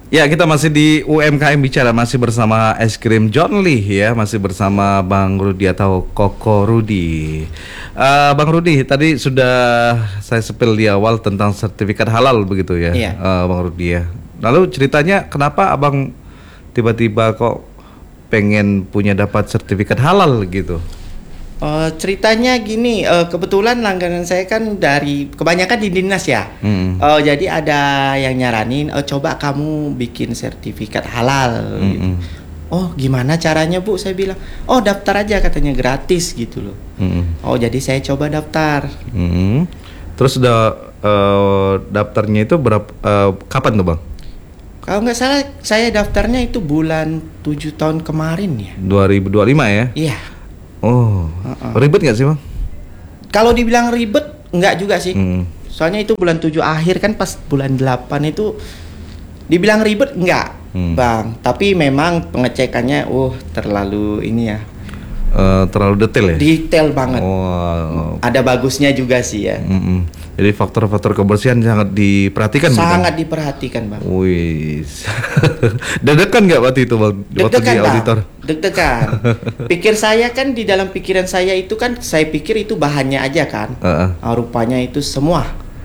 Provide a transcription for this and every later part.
Ya, kita masih di UMKM Bicara, masih bersama Es Krim John Lee ya, masih bersama Bang Rudi atau Koko Rudi. Bang Rudi, tadi sudah saya sepil di awal tentang sertifikat halal begitu ya, Iya. Bang Rudi ya. Lalu ceritanya kenapa Abang tiba-tiba kok pengen punya dapat sertifikat halal gitu? Ceritanya gini, kebetulan langganan saya kan dari kebanyakan di dinas ya. Jadi ada yang nyaranin, coba kamu bikin sertifikat halal. Gitu. Oh, gimana caranya Bu? Saya bilang, oh daftar aja katanya gratis gitu loh. Oh, jadi saya coba daftar. Terus udah daftarnya itu berapa? Kapan tuh Bang? Kalau nggak salah, saya daftarnya itu bulan 7 tahun kemarin ya. 2025 ya? Iya. Oh, ribet nggak sih Bang? Kalau dibilang ribet, nggak juga sih. Soalnya itu bulan 7 akhir kan, pas bulan 8 itu dibilang ribet nggak, Bang. Tapi memang pengecekannya, terlalu ini ya. Terlalu detail ya? Detail banget. Ada bagusnya juga sih ya. Jadi faktor-faktor kebersihan sangat diperhatikan. Sangat diperhatikan Bang. Wih, deg-degan nggak waktu itu Bang? Waktu Deg-degan di auditor? Deg-degan. Pikir saya kan, di dalam pikiran saya itu kan, saya pikir itu bahannya aja kan. Rupanya itu semua.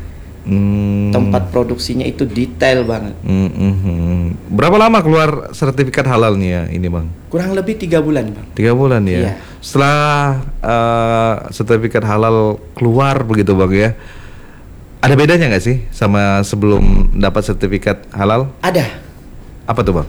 Tempat produksinya itu detail banget. Berapa lama keluar sertifikat halalnya ini Bang? Kurang lebih 3 bulan Bang. 3 bulan ya? Iya. Setelah sertifikat halal keluar begitu Bang ya, ada bedanya nggak sih sama sebelum dapat sertifikat halal? Ada. Apa tuh Bang?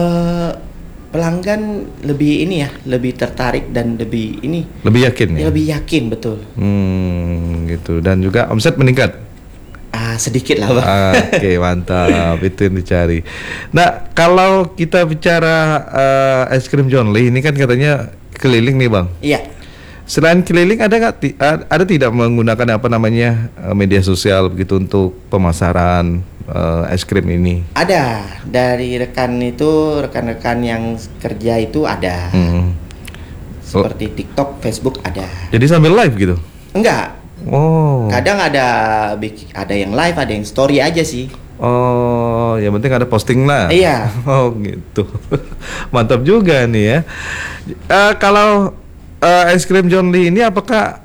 Pelanggan lebih ini ya, lebih tertarik dan lebih ini. Lebih yakin ya? Lebih yakin, betul. Gitu. Dan juga omset meningkat? Sedikit lah Bang. Oke, mantap. Itu yang dicari. Nah, kalau kita bicara Es Krim John Lee, ini kan katanya keliling nih Bang. Iya. Selain keliling, ada tidak menggunakan apa namanya media sosial begitu untuk pemasaran es krim ini? Ada, dari rekan-rekan yang kerja itu ada. Seperti TikTok, Facebook ada. Jadi sambil live gitu? Enggak. Oh. Kadang ada yang live, ada yang story aja sih. Oh, yang penting ada posting lah. Iya. Oh gitu. Mantap juga nih ya. Kalau Es Krim John Lee ini apakah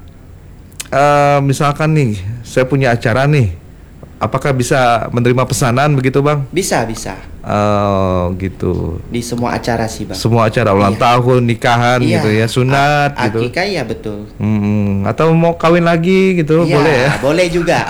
misalkan nih saya punya acara nih, apakah bisa menerima pesanan begitu Bang? Bisa. Oh gitu. Di semua acara sih Bang. Semua acara ulang tahun, nikahan gitu ya, sunat gitu. Akikah ya betul. Atau mau kawin lagi gitu, boleh ya? Boleh juga.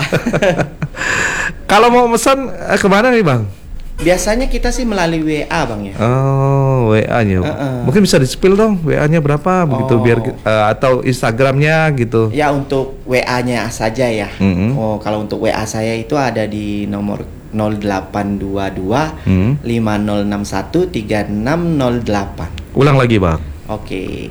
Kalau mau pesan kemana nih Bang? Biasanya kita sih melalui WA Bang ya. Oh, WA-nya. Mungkin bisa di-spill dong WA-nya berapa begitu biar atau Instagram-nya gitu. Ya, untuk WA-nya saja ya. Kalau untuk WA saya itu ada di nomor 0822 5061 3608. Ulang lagi Bang. Oke.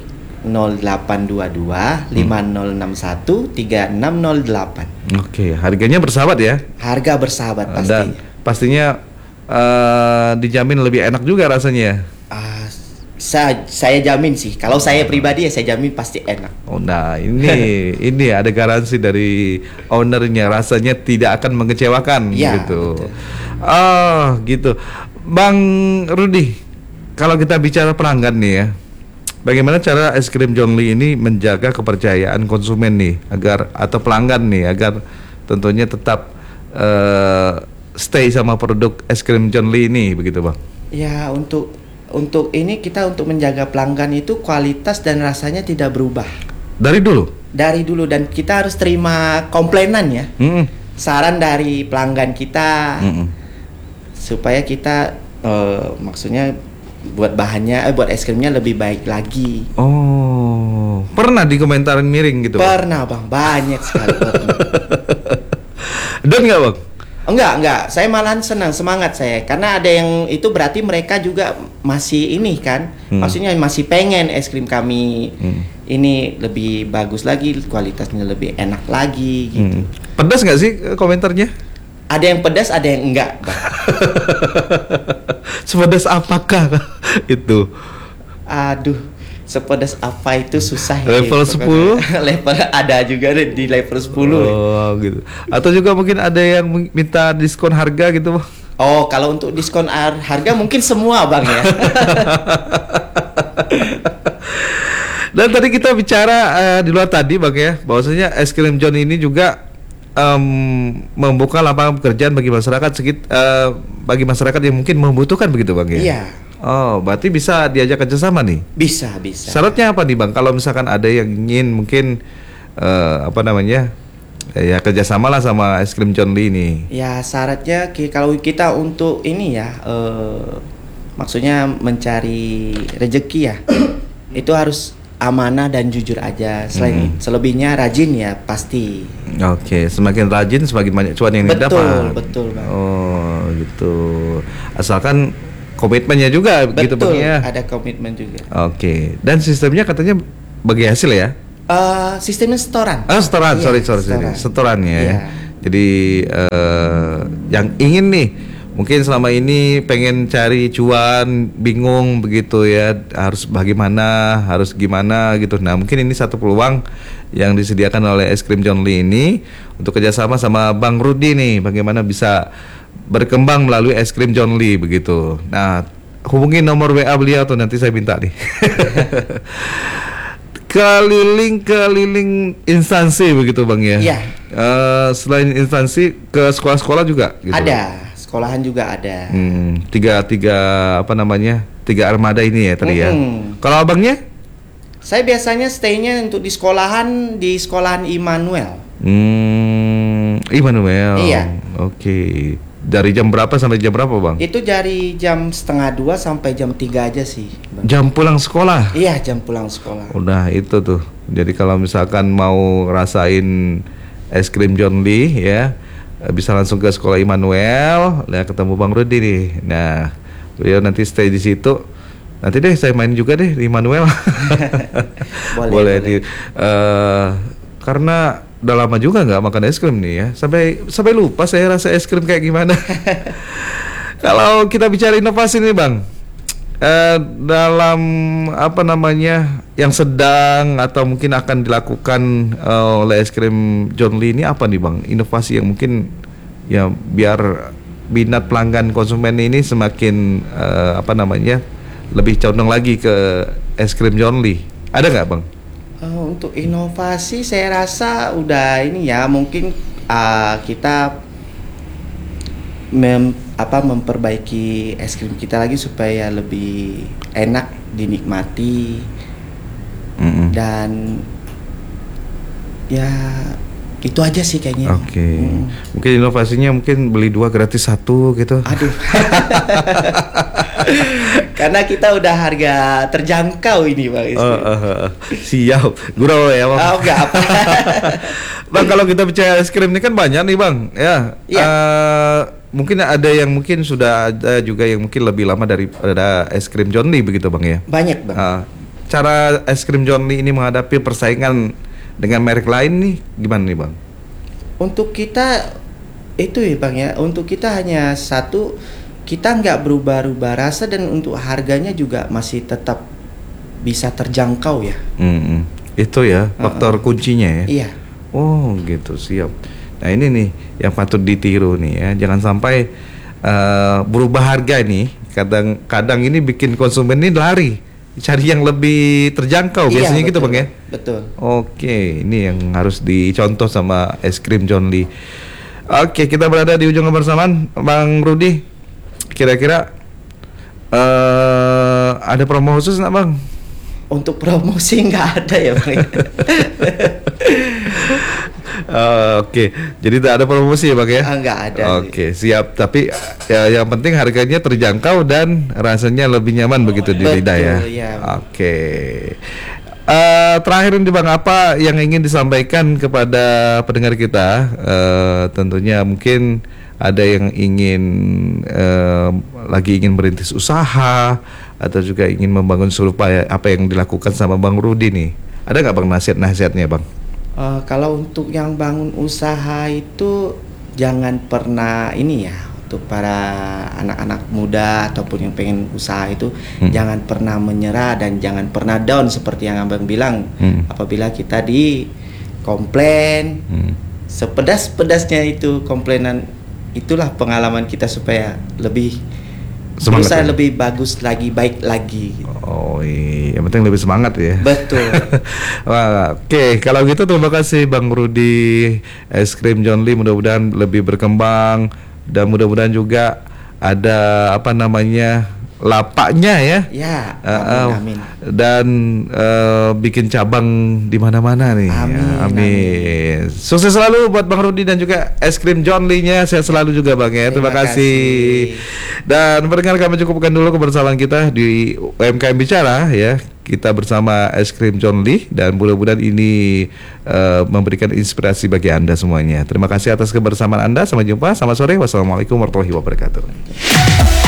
0822 5061 3608. Oke, harganya bersahabat ya? Harga bersahabat pasti. Dan pastinya dijamin lebih enak juga rasanya. Saya jamin sih. Kalau saya pribadi ya saya jamin pasti enak. Oh, nah ini ada garansi dari ownernya, rasanya tidak akan mengecewakan ya, gitu. Betul. Oh gitu, Bang Rudi. Kalau kita bicara pelanggan nih ya, bagaimana cara Es Krim John Lee ini menjaga kepercayaan konsumen nih atau pelanggan nih agar tentunya tetap stay sama produk Es Krim John Lee ini begitu Bang? Ya, untuk ini kita untuk menjaga pelanggan itu kualitas dan rasanya tidak berubah. Dari dulu? Dari dulu, dan kita harus terima komplainan ya. Saran dari pelanggan kita supaya kita maksudnya buat bahannya buat es krimnya lebih baik lagi. Oh, pernah dikomentarin miring gitu? Pernah Bang, banyak sekali. Dan nggak Bang? Enggak. Saya malahan senang, semangat saya. Karena ada yang itu berarti mereka juga masih ini kan. Maksudnya masih pengen es krim kami ini lebih bagus lagi, kualitasnya lebih enak lagi gitu. Pedas nggak sih komentarnya? Ada yang pedas, ada yang enggak. Sepedas apakah itu? Aduh, sepedas apa itu susah ya. Level 10? Level ada juga di level 10. Oh gitu. Atau juga mungkin ada yang minta diskon harga gitu. Oh, kalau untuk diskon harga mungkin semua bang ya. Dan tadi kita bicara di luar tadi bang ya, bahwasanya es krim John ini juga membuka lapangan pekerjaan bagi masyarakat bagi masyarakat yang mungkin membutuhkan begitu bang ya. Iya. Oh, berarti bisa diajak kerjasama nih. Bisa. Syaratnya apa nih bang? Kalau misalkan ada yang ingin mungkin apa namanya, ya kerjasama lah sama es krim John Lee ini. Ya syaratnya kalau kita untuk ini ya, maksudnya mencari rezeki ya, itu harus amanah dan jujur aja. Selebihnya rajin ya pasti. Oke, semakin rajin semakin banyak cuan yang didapat. Betul bang. Oh gitu. Asalkan komitmennya juga gitu bang ya. Ada komitmen juga. Oke. Dan sistemnya katanya bagi hasil ya? Sistemnya setoran. Setoran. Iya, Sorry. Setoran ya. Iya. Jadi yang ingin nih, mungkin selama ini pengen cari cuan, bingung begitu ya, harus bagaimana, harus gimana gitu. Nah mungkin ini satu peluang yang disediakan oleh es krim John Lee ini untuk kerjasama sama Bang Rudi nih, bagaimana bisa berkembang melalui es krim John Lee begitu. Nah hubungi nomor WA beliau tuh, nanti saya minta nih. Keliling instansi begitu bang ya. Iya. Selain instansi ke sekolah-sekolah juga gitu. Ada, sekolahan juga ada. Tiga apa namanya, 3 armada ini ya tadi ya. Kalau abangnya? Saya biasanya stay-nya untuk di sekolahan Immanuel. Immanuel. Iya. Oke. Dari jam berapa sampai jam berapa bang? Itu dari jam 1:30 sampai jam 3 aja sih bang. Jam pulang sekolah? Iya, jam pulang sekolah. Udah itu tuh. Jadi kalau misalkan mau rasain es krim John Lee ya, bisa langsung ke sekolah Immanuel, ya ketemu Bang Rudi nih. Nah, beliau nanti stay di situ. Nanti deh saya main juga deh di Immanuel. Boleh. Karena udah lama juga nggak makan es krim nih ya, sampai lupa saya rasa es krim kayak gimana. Kalau kita bicara inovasi nih bang, dalam apa namanya yang sedang atau mungkin akan dilakukan oleh es krim John Lee ini apa nih bang? Inovasi yang mungkin ya biar minat pelanggan konsumen ini semakin apa namanya lebih condong lagi ke es krim John Lee. Ada nggak bang? Untuk inovasi saya rasa udah ini ya, mungkin kita memperbaiki es krim kita lagi supaya lebih enak dinikmati. Dan ya itu aja sih kayaknya. Oke. Mungkin inovasinya mungkin beli 2 gratis 1 gitu. Aduh. Karena kita udah harga terjangkau ini bang. Siap. Gurau ya bang. Enggak apa. Bang, kalau kita bicara es krim ini kan banyak nih bang. Ya. Iya. Mungkin ada yang mungkin sudah ada juga yang mungkin lebih lama daripada es krim John Lee begitu bang ya. Banyak bang. Cara es krim John Lee ini menghadapi persaingan dengan merek lain nih gimana nih bang? Untuk kita itu ya bang ya, untuk kita hanya satu, kita nggak berubah-ubah rasa dan untuk harganya juga masih tetap bisa terjangkau ya. Itu ya faktor kuncinya ya. Iya. Oh gitu, siap. Nah ini nih yang patut ditiru nih ya, jangan sampai berubah harga nih. Kadang ini bikin konsumen ini lari cari yang lebih terjangkau, biasanya betul, gitu bang ya. Betul. Oke, ini yang harus dicontoh sama es krim John Lee. Oke, kita berada di ujung kebersamaan, Bang Rudi. Kira-kira ada promo khusus nggak bang? Untuk promosi nggak ada ya bang. Oke, jadi tidak ada promosi ya bang ya? Nggak ada. Oke, siap. Tapi ya, yang penting harganya terjangkau dan rasanya lebih nyaman begitu di lidah ya. Iya. Oke. Terakhir nih bang, apa yang ingin disampaikan kepada pendengar kita? Tentunya mungkin ada yang lagi ingin merintis usaha atau juga ingin membangun serupa apa yang dilakukan sama Bang Rudi nih. Ada nggak bang nasihat-nasihatnya bang? Kalau untuk yang bangun usaha itu jangan pernah ini ya, untuk para anak-anak muda ataupun yang pengen usaha itu jangan pernah menyerah dan jangan pernah down seperti yang abang bilang. Apabila kita di komplain sepedas-pedasnya itu komplainan itulah pengalaman kita supaya lebih Semangat berusaha ya? lebih bagus lagi, baik lagi. Oh iya, yang penting lebih semangat ya. Betul. Wah, oke, kalau gitu terima kasih Bang Rudi Es Krim John Lee, mudah-mudahan lebih berkembang dan mudah-mudahan juga ada apa namanya lapaknya ya. Ya, amin, amin. Dan bikin cabang di mana-mana nih. Amin, Ya, amin. Sukses selalu buat Bang Rudi dan juga Es Krim John Lee-nya. Sehat selalu juga Bang ya. Terima kasih. Dan pendengar, kami cukupkan dulu kebersamaan kita di UMKM Bicara ya. Kita bersama Es Krim John Lee dan mudah-mudahan ini memberikan inspirasi bagi Anda semuanya. Terima kasih atas kebersamaan Anda. Sampai jumpa. Selamat sore. Wassalamualaikum warahmatullahi wabarakatuh.